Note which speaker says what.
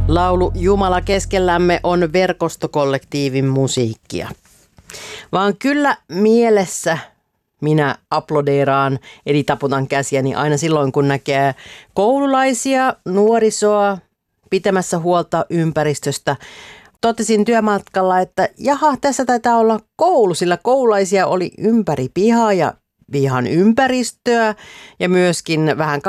Speaker 1: Laulu Jumala keskellämme on verkostokollektiivin musiikkia. Vaan kyllä mielessä minä aplodeeraan eli taputan käsiäni aina silloin, kun näkee koululaisia, nuorisoa pitämässä huolta ympäristöstä. Totesin työmatkalla, että jaha, tässä taitaa olla koulu, sillä koululaisia oli ympäri pihaa ja pihan ympäristöä ja myöskin vähän